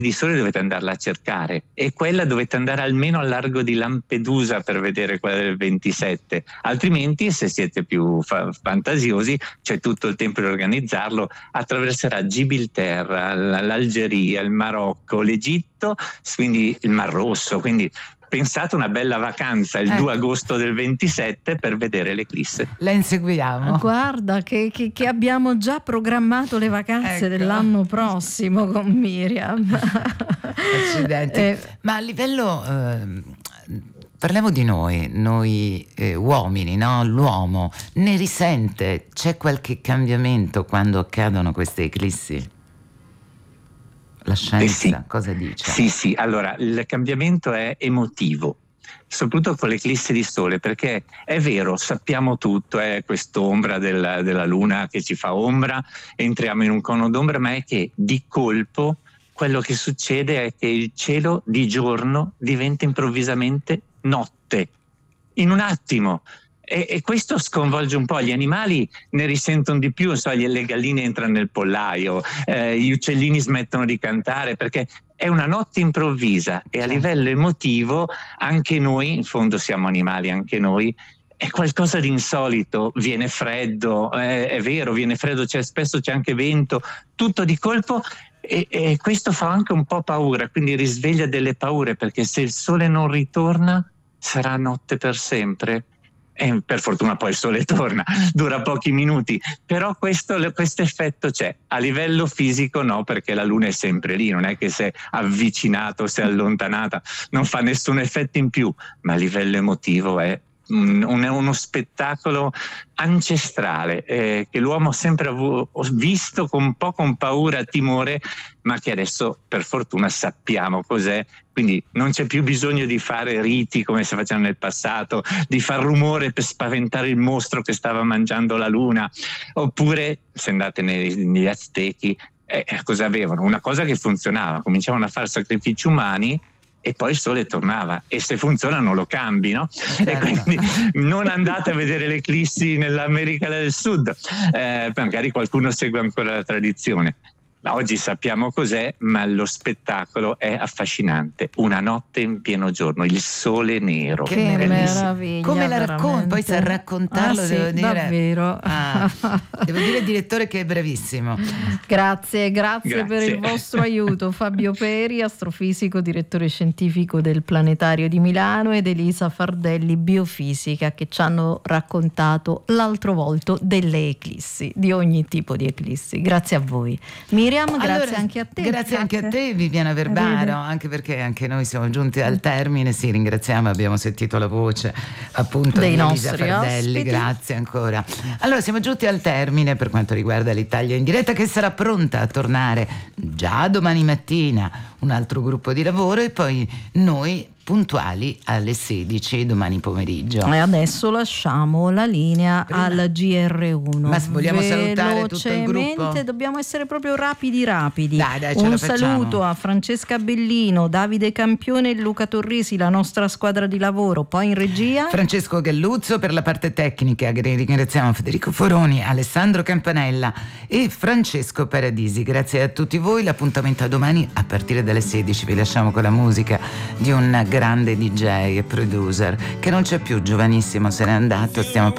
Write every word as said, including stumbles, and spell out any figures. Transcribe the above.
di sole dovete andarla a cercare, e quella dovete andare almeno al largo di Lampedusa per vedere quella del ventisette, altrimenti, se siete più fa- fantasiosi, c'è tutto il tempo di organizzarlo, attraverserà Gibilterra, l- l'Algeria, il Marocco, l'Egitto, quindi il Mar Rosso, quindi pensate una bella vacanza il ecco. due agosto del ventisette per vedere l'eclisse. La inseguiamo. Guarda che, che, che abbiamo già programmato le vacanze, ecco, dell'anno prossimo con Miriam. Accidenti. Eh, Ma a livello eh, parliamo di noi, noi eh, uomini, no? L'uomo ne risente? C'è qualche cambiamento quando accadono queste eclissi? La scienza, eh sì. cosa dice? Sì, sì, allora il cambiamento è emotivo, soprattutto con l'eclisse di sole, perché è vero, sappiamo tutto, è quest'ombra della, della luna che ci fa ombra, entriamo in un cono d'ombra, ma è che di colpo quello che succede è che il cielo di giorno diventa improvvisamente notte, in un attimo. E, e questo sconvolge un po', gli animali ne risentono di più, so, le galline entrano nel pollaio, eh, gli uccellini smettono di cantare, perché è una notte improvvisa, e a livello emotivo anche noi, in fondo siamo animali anche noi, è qualcosa di insolito, viene freddo, eh, è vero, viene freddo, c'è, spesso c'è anche vento, tutto di colpo, e, e questo fa anche un po' paura, quindi risveglia delle paure, perché se il sole non ritorna sarà notte per sempre. E per fortuna poi il sole torna, dura pochi minuti, però questo effetto c'è. A livello fisico no, perché la luna è sempre lì, non è che si è avvicinata o si è allontanata, non fa nessun effetto in più, ma a livello emotivo è un, un, uno spettacolo ancestrale, eh, che l'uomo ha sempre avuto, visto con un po' con paura, timore, ma che adesso per fortuna sappiamo cos'è, quindi non c'è più bisogno di fare riti come si facevano nel passato, di far rumore per spaventare il mostro che stava mangiando la luna, oppure se andate nei, negli Aztechi, eh, cosa avevano? Una cosa che funzionava, cominciavano a fare sacrifici umani e poi il sole tornava, e se funziona non lo cambi, no? E quindi non andate a vedere le eclissi nell'America del Sud, eh, magari qualcuno segue ancora la tradizione. Oggi sappiamo cos'è, ma lo spettacolo è affascinante. Una notte in pieno giorno, il sole nero. Che meraviglia! Come la racconta? Poi sa raccontarlo, ah, devo sì, dire. Davvero. Ah, devo dire il direttore che è bravissimo. Grazie, grazie, grazie per il vostro aiuto. Fabio Peri, astrofisico, direttore scientifico del Planetario di Milano, ed Elisa Fardelli, biofisica, che ci hanno raccontato l'altro volto delle eclissi, di ogni tipo di eclissi. Grazie a voi. Miriam, grazie allora, anche a te. Grazie, grazie anche a te, Viviana Verbaro, anche perché anche noi siamo giunti al termine. Sì, ringraziamo, abbiamo sentito la voce appunto dei di Elisa nostri Fardelli, ospiti. Grazie ancora. Allora, siamo giunti al termine per quanto riguarda l'Italia in diretta, che sarà pronta a tornare già domani mattina, un altro gruppo di lavoro, e poi noi puntuali alle sedici domani pomeriggio. E adesso lasciamo la linea Prima. al G R uno. Ma vogliamo salutare tutto il gruppo? Dobbiamo essere proprio rapidi rapidi. Dai, dai, ce Un la facciamo. saluto a Francesca Bellino, Davide Campione e Luca Torrisi, la nostra squadra di lavoro. Poi in regia Francesco Galluzzo per la parte tecnica. Ringraziamo Federico Foroni, Alessandro Campanella e Francesco Paradisi. Grazie a tutti voi. L'appuntamento a domani a partire dalle sedici. Vi lasciamo con la musica di un grande D J e producer che non c'è più, giovanissimo, se n'è andato. Stiamo